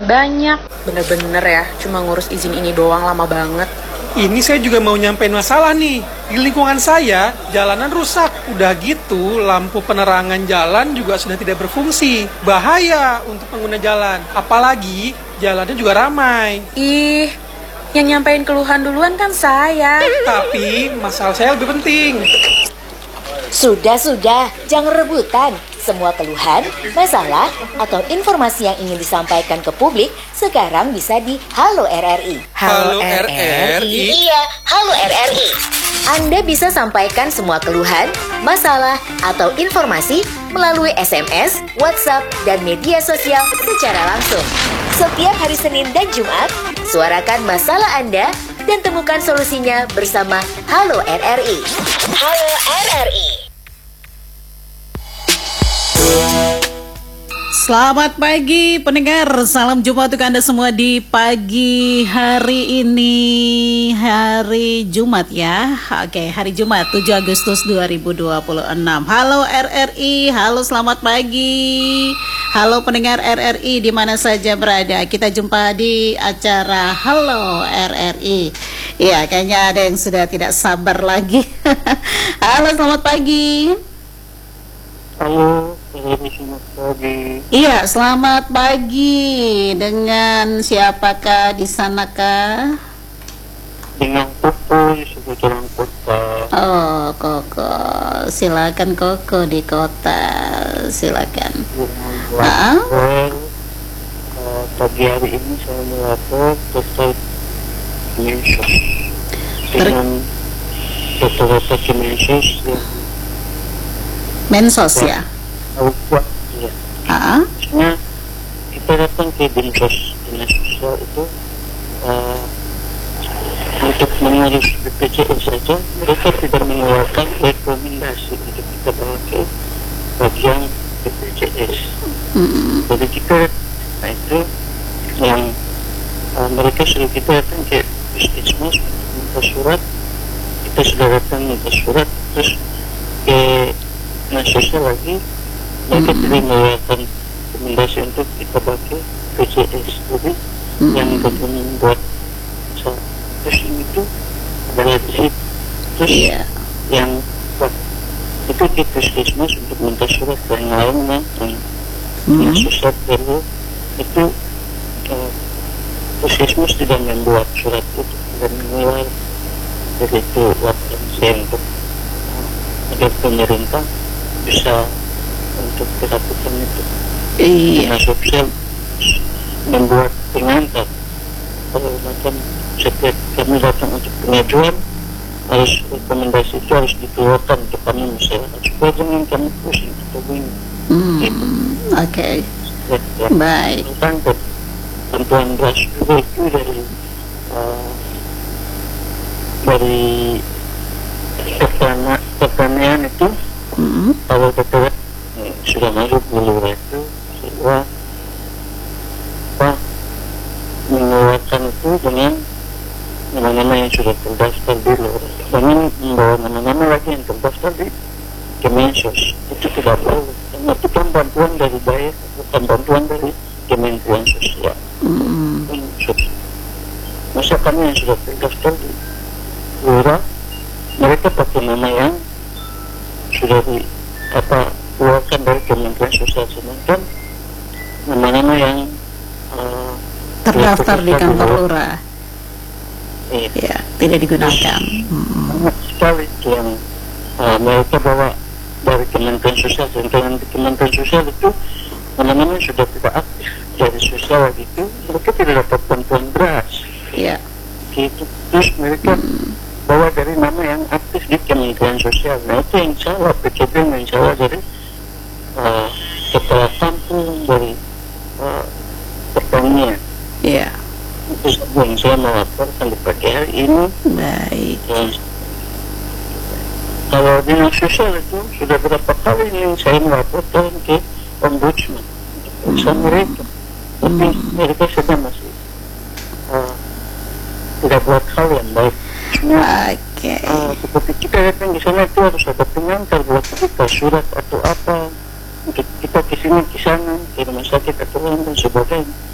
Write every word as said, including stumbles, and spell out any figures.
banyak. Bener-bener ya, cuma ngurus izin ini doang lama banget. Ini saya juga mau nyampein masalah nih. Di lingkungan saya, jalanan rusak. Udah gitu, lampu penerangan jalan juga sudah tidak berfungsi. Bahaya untuk pengguna jalan. Apalagi, jalannya juga ramai. Ih, yang nyampein keluhan duluan kan saya. Tapi, masalah saya lebih penting. Sudah-sudah, jangan rebutan. Semua keluhan, masalah, atau informasi yang ingin disampaikan ke publik sekarang bisa di Halo R R I. Halo R R I? Iya, Halo R R I. Anda bisa sampaikan semua keluhan, masalah, atau informasi melalui S M S, WhatsApp, dan media sosial secara langsung. Setiap hari Senin dan Jumat, suarakan masalah Anda dan temukan solusinya bersama Halo R R I. Halo R R I. Selamat pagi pendengar, salam jumpa untuk Anda semua di pagi hari ini, hari Jumat ya. Oke, hari Jumat tujuh Agustus dua ribu dua puluh enam. Halo R R I, halo selamat pagi. Halo pendengar R R I di mana saja berada. Kita jumpa di acara Halo R R I. Iya, kayaknya ada yang sudah tidak sabar lagi. Halo, selamat pagi. Halo, selamat pagi. Iya, selamat pagi. Dengan siapakah di sanakah? Dengan Koko di seputaran kota. Oh, Koko. Silakan Koko di kota. Silakan. Ah? Uh, pagi hari ini saya melapor terkait Kemensos dengan data-data Kemensos yang Mensos ya? buat ya. Ah? Maksudnya kita datang ke Dinsos Dinas Sosial itu uh, untuk mengurus B P J S saja, mereka tidak mengeluarkan rekomendasi untuk kita bawa ke bagian B P J S. Mm-mm. Jadi kita, nah itu yang uh, mereka suruh kita datang ke Puskesmas minta surat, kita sudah datang minta surat, terus ke Dinas Sosial lagi mereka mm-hmm. tidak mengeluarkan rekomendasi untuk kita pakai B P J S. Jadi mm-hmm. yang membuat pusing itu adalah di situ. Terus yeah. yang wah, itu di Puskesmas untuk minta surat dan lainnya yang mm-hmm. susah perlu itu uh, Puskesmas tidak membuat surat itu dan mengeluarkan begitu waktu saya untuk uh, agar pemerintah bisa untuk dilakukan itu. Iya. Dinas Sosial membuat pengantar kalau macam setiap kami datang untuk pengajuan harus rekomendasi itu harus dikeluarkan untuk kami misalnya supaya jangan kami pusing atau bingung. Hmm, gitu. Oke. Okay. Ya, ya. Baik. Tentang bantuan beras juga itu dari uh, dari pertanian, pertanian itu Mm-hmm. kalau betul eh, sudah masuk dulu itu sehingga apa mengeluarkan itu dengan nama-nama yang sudah terdaftar dulu, dengan membawa nama-nama lagi yang terdaftar di Kemensos itu tidak boleh karena itu kan bantuan dari daerah, bukan bantuan dari Kementerian Sosial. Mm-hmm. Masa kami yang sudah terdaftar di lurah mereka pakai nama yang sudah di apa keluarkan dari Kementerian Sosial, sedangkan nama-nama yang uh, terdaftar di kantor lurah iya. ya tidak digunakan. Banyak hmm. sekali itu yang uh, mereka bawa dari Kementerian Sosial, sedangkan di Kementerian Sosial itu nama-nama sudah tidak aktif dari sosial gitu, mereka tidak dapat bantuan beras. Iya. Gitu. Terus mereka hmm. bawa dari nama yang aktif di Kementerian Sosial. Nah itu yang salah, P C B yang salah dari uh, kepala kampung, dari uh, pertanian. Iya. Itu yang saya melaporkan di pagi hari ini. Baik. Dan, kalau Dinas Sosial itu sudah berapa kali ini saya melaporkan ke Ombudsman untuk hmm. mereka, tapi hmm. mereka sudah masih uh, tidak buat hal yang baik. Oke. Okay. Uh, seperti kita datang di sana itu harus ada pengantar buat kita surat atau apa untuk kita kesini ke sana ke rumah sakit atau dan sebagainya.